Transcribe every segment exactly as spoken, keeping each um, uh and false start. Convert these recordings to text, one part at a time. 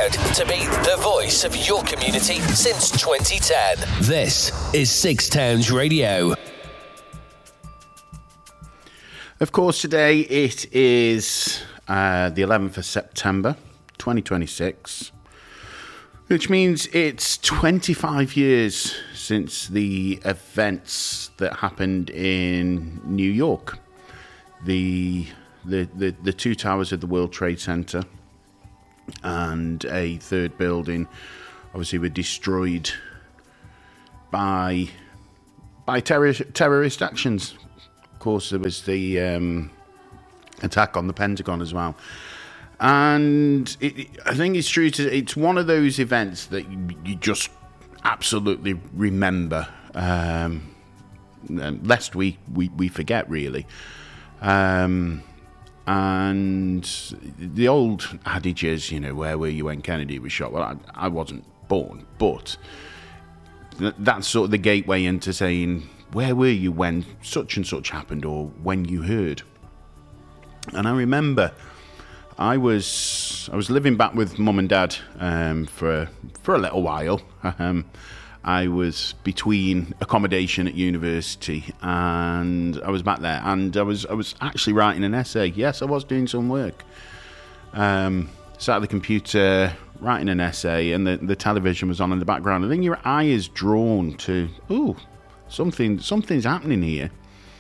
Proud to be the voice of your community since twenty ten. This is Six Towns Radio. Of course, today it is uh, the eleventh of September, twenty twenty-six, which means it's twenty-five years since the events that happened in New York. The the the, the two towers of the World Trade Center and a third building obviously were destroyed by by terror, terrorist actions. Of course, there was the um, attack on the Pentagon as well. And it, it, I think it's true to, it's one of those events that you, you just absolutely remember, um, lest we, we, we forget, really. Um, and the old adage is, you know, where were you when Kennedy was shot? Well, I, I wasn't born, but that's sort of the gateway into saying, where were you when such and such happened, or when you heard? And I remember I was I was living back with mum and dad um, for for a little while. Um, I was between accommodation at university, and I was back there, and I was I was actually writing an essay. Yes, I was doing some work. Um, sat at the computer writing an essay, and the, the television was on in the background. I think your eye is drawn to, ooh, something something's happening here.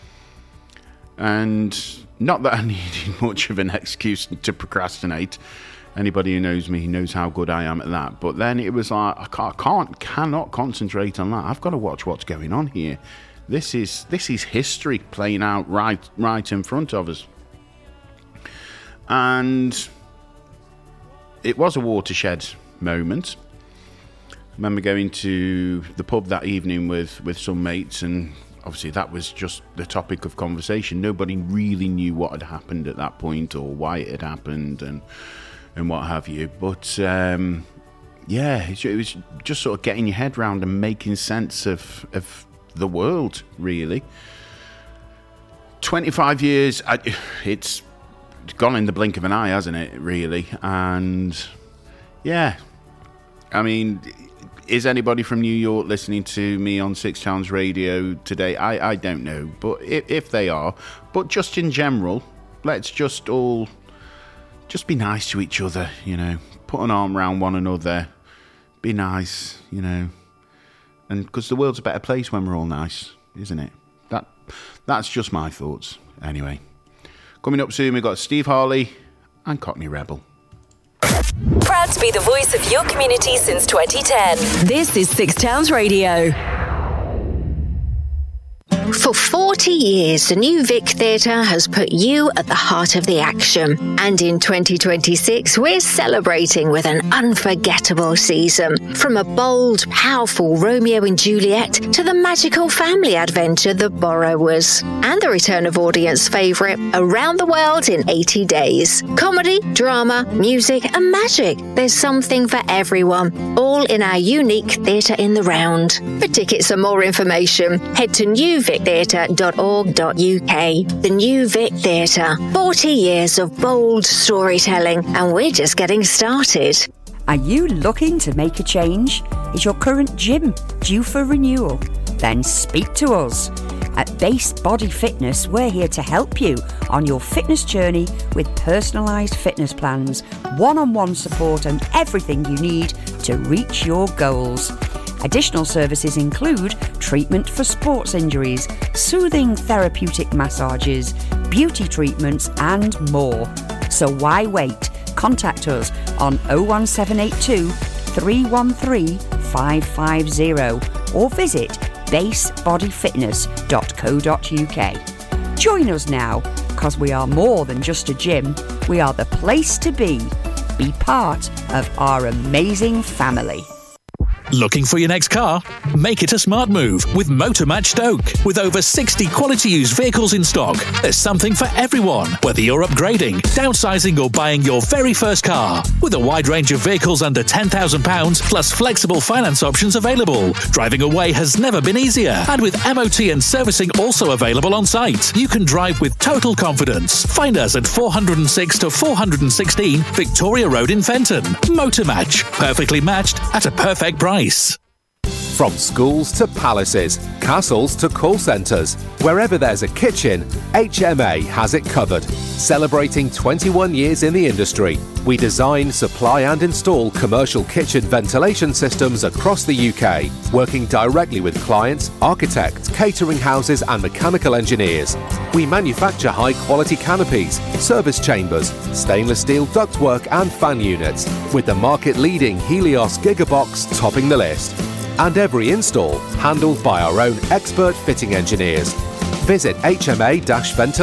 And not that I needed much of an excuse to procrastinate. Anybody who knows me knows how good I am at that. But then it was like, I can't, can't cannot concentrate on that. I've got to watch what's going on here. This is this is history playing out right right in front of us. And it was a watershed moment. I remember going to the pub that evening with, with some mates, and obviously that was just the topic of conversation. Nobody really knew what had happened at that point, or why it had happened, and and what have you. But um, yeah, it was just sort of getting your head round and making sense of of the world, really. twenty-five years, I, it's gone in the blink of an eye, hasn't it, really? And yeah, I mean, is anybody from New York listening to me on Six Towns Radio today? I, I don't know, but if, if they are, but just in general, let's just all just be nice to each other, you know, put an arm around one another, be nice, you know, and because the world's a better place when we're all nice, isn't it? That that's just my thoughts. Anyway, coming up soon, we've got Steve Harley and Cockney Rebel. Proud to be the voice of your community since twenty ten. This is Six Towns Radio. For forty years, the New Vic Theatre has put you at the heart of the action. And in twenty twenty-six, we're celebrating with an unforgettable season. From a bold, powerful Romeo and Juliet to the magical family adventure The Borrowers. And the return of audience favourite, Around the World in eighty days. Comedy, drama, music and magic. There's something for everyone, all in our unique Theatre in the Round. For tickets and more information, head to new vic theatre dot org dot U K. The New Vic Theatre. forty years of bold storytelling, and we're just getting started. Are you looking to make a change? Is your current gym due for renewal? Then speak to us. At Base Body Fitness, we're here to help you on your fitness journey with personalised fitness plans, one-on-one support and everything you need to reach your goals. Additional services include treatment for sports injuries, soothing therapeutic massages, beauty treatments and more. So why wait? Contact us on oh one seven eight two, three one three, five five zero or visit base body fitness dot co dot U K. Join us now, because we are more than just a gym. We are the place to be. Be part of our amazing family. Looking for your next car? Make it a smart move with Motormatch Stoke. With over sixty quality used vehicles in stock, there's something for everyone, whether you're upgrading, downsizing or buying your very first car. With a wide range of vehicles under ten thousand pounds plus flexible finance options available, driving away has never been easier. And with M O T and servicing also available on site, you can drive with total confidence. Find us at four oh six to four sixteen Victoria Road in Fenton. Motormatch, perfectly matched at a perfect price. From schools to palaces, castles to call centres, wherever there's a kitchen, H M A has it covered. Celebrating twenty-one years in the industry, we design, supply and install commercial kitchen ventilation systems across the U K, working directly with clients, architects, catering houses and mechanical engineers. We manufacture high-quality canopies, service chambers, stainless steel ductwork and fan units, with the market-leading Helios Gigabox topping the list. And every install handled by our own expert fitting engineers. Visit H M A Ventilation